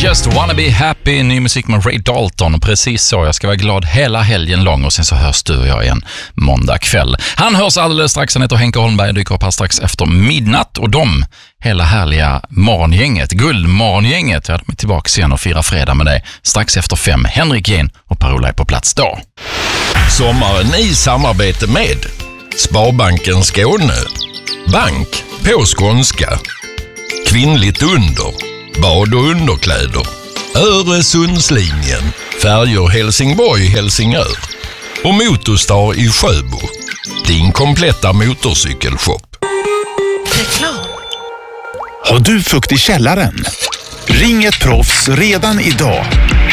Just wanna be happy, ny musik med Ray Dalton. Precis så, jag ska vara glad hela helgen lång och sen så hörs du och jag igen måndag kväll. Han hörs alldeles strax, han heter Henke Holmberg, dyker upp här strax efter midnatt. Och de, hela härliga morgongänget, guldmorgongänget, jag är tillbaka igen och firar fredag med dig strax efter 5. Henrik Gen och Per-Ola är på plats då. Sommaren i samarbete med Sparbanken Skåne, bank på skånska, kvinnligt under, bad- och underkläder, Öresundslinjen, färjor Helsingborg-Helsingör och Motorstar i Sjöbo, din kompletta motorcykelshop. Reklam. Har du fukt i källaren? Ring ett proffs redan idag.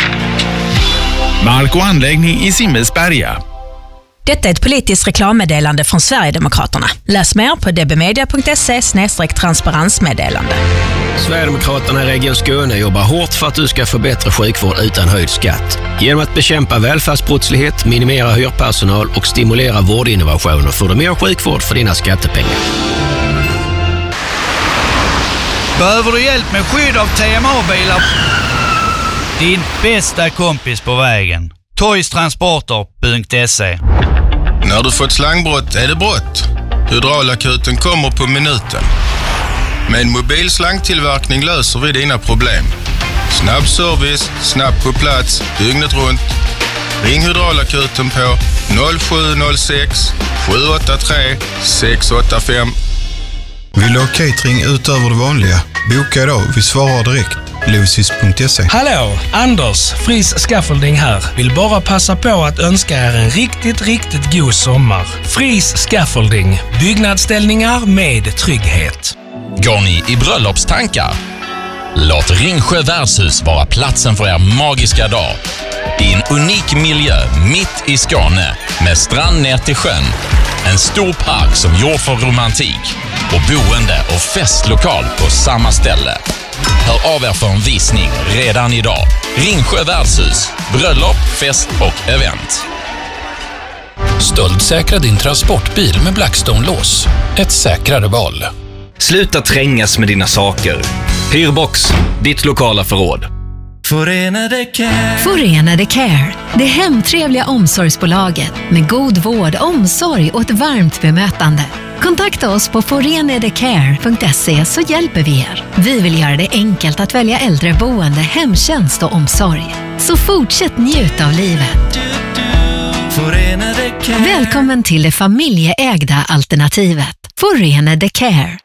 Mark och anläggning i Simmelsberga. Detta är ett politiskt reklammeddelande från Sverigedemokraterna. Läs mer på dbmedia.se/transparensmeddelande. Sverigedemokraterna i Region Skåne jobbar hårt för att du ska få bättre sjukvård utan höjd skatt. Genom att bekämpa välfärdsbrottslighet, minimera hyrpersonal och stimulera vårdinnovationer får du mer sjukvård för dina skattepengar. Behöver du hjälp med skydd av TMA-bilar? Din bästa kompis på vägen. Toystransporter.se. När du fått slangbrott är det brott. Hydraulakuten kommer på minuten. Med en mobil slangtillverkning löser vi dina problem. Snabb service, snabbt på plats, dygnet runt. Ring Hydraulakuten på 0706 783 685. Vill du ha catering utöver det vanliga? Boka idag, vi svarar direkt. Lucis.se. Hallå, Anders, Fris Scaffolding här. Vill bara passa på att önska er en riktigt god sommar. Fris Scaffolding, byggnadsställningar med trygghet. Går ni i bröllopstankar? Låt Ringsjö värdshus vara platsen för er magiska dag. I en unik miljö mitt i Skåne med strand ner till sjön. En stor park som gjord för romantik och boende och festlokal på samma ställe. Hör av er för en visning redan idag. Ringsjö värdshus, bröllop, fest och event. Stöldsäkra din transportbil med Blackstone-lås. Ett säkrare val. Sluta trängas med dina saker. Hyrbox, ditt lokala förråd. Förenade Care. Förenade Care. Det hemtrevliga omsorgsbolaget med god vård, omsorg och ett varmt bemötande. Kontakta oss på forenadecare.se så hjälper vi er. Vi vill göra det enkelt att välja äldreboende, hemtjänst och omsorg. Så fortsätt njuta av livet. Välkommen till det familjeägda alternativet. Förenade Care.